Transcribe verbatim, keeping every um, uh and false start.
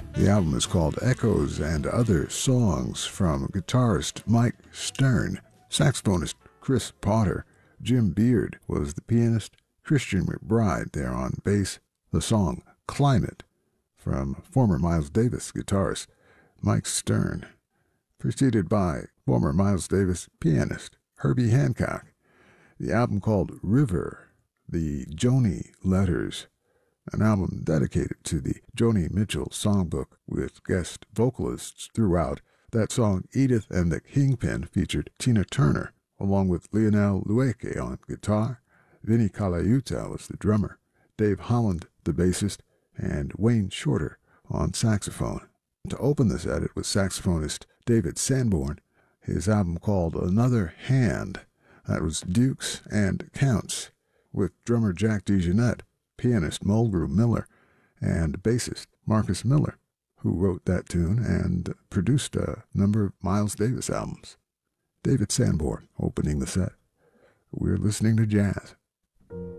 The album is called Echoes and Other Songs from guitarist Mike Stern, saxophonist Chris Potter. Jim Beard was the pianist, Christian McBride there on bass. The song Climate from former Miles Davis guitarist Mike Stern, preceded by former Miles Davis pianist Herbie Hancock. The album called River, the Joni Letters, an album dedicated to the Joni Mitchell songbook with guest vocalists throughout. That song, Edith and the Kingpin, featured Tina Turner, along with Lionel Lueke on guitar. Vinnie Colaiuta was the drummer, Dave Holland the bassist, and Wayne Shorter on saxophone. To open the set, it was saxophonist David Sanborn, his album called Another Hand. That was Dukes and Counts, with drummer Jack DeJohnette, pianist Mulgrew Miller, and bassist Marcus Miller, who wrote that tune and produced a number of Miles Davis albums. David Sanborn opening the set. We're listening to jazz.